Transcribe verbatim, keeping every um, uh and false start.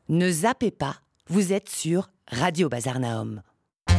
Ne zappez pas, vous êtes sur Radio Bazar Naom.